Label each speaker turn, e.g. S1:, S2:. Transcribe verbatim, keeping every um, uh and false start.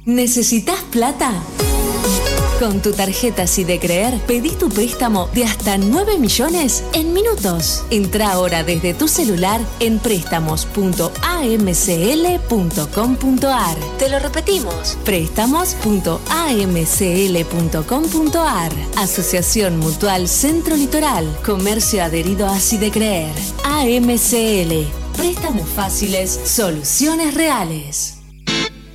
S1: ¿Necesitas plata? Con tu tarjeta Sidecreer pedís tu préstamo de hasta nueve millones en minutos. Entrá ahora desde tu celular en préstamos punto a m c l punto com punto a r. Te lo repetimos, préstamos punto a m c l punto com punto a r. Asociación Mutual Centro Litoral. Comercio adherido a Sidecreer. A M C L. Préstamos fáciles, soluciones reales.